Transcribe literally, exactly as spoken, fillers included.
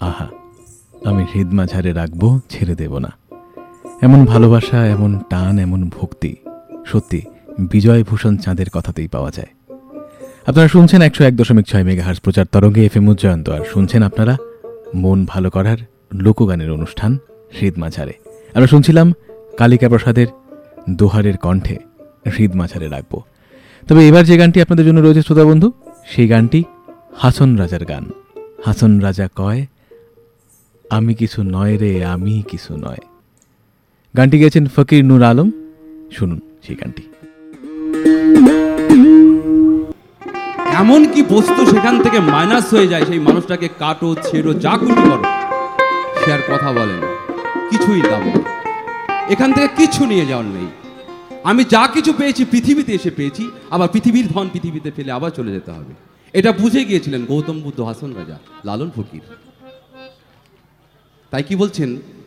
আহা আমি হৃদ মাঝারে রাখবো, ছেড়ে দেব না। এমন ভালোবাসা, এমন টান, এমন ভক্তি সত্যি বিজয়ভূষণ চাঁদের কথাতেই পাওয়া যায়। আপনারা শুনছেন একশো এক দশমিক ছয় মেগাহার্জ প্রচার তরঙ্গে এফ এম উজ্জয়ন্ত, আর শুনছেন আপনারা মন ভালো করার লোকগানের অনুষ্ঠান হৃদ মাঝারে। আমরা শুনছিলাম কালিকা প্রসাদের দোহারের কণ্ঠে হৃদ মাঝারে রাখবো। তবে এবার যে গানটি আপনাদের জন্য রয়েছে শ্রোতা বন্ধু, সেই গানটি হাসন রাজার গান। হাসন রাজা কয় আমি কিছু নয় রে, আমি কিছু নয়। গানটি গেয়েছেন ফকির নূর আলম। শুনুন সেই গানটি। এমন কি বস্তু সেখান থেকে মাইনাস হয়ে যায়, সেই মানুষটাকে কাটো, ছেড়ো, যা খুশি করো, সে আর কথা বলে না, কিছুই দাম নেই। এখান থেকে কিছু নিয়ে যাওয়ার নেই। আমি যা কিছু পেয়েছি পৃথিবীতে এসে পেয়েছি, আবার পৃথিবীর ধন পৃথিবীতে ফেলে আবার চলে যেতে হবে। এটা বুঝে গিয়েছিলেন গৌতম বুদ্ধ, হাসন রাজা, লালন ফকির। তাই কি বলছেন,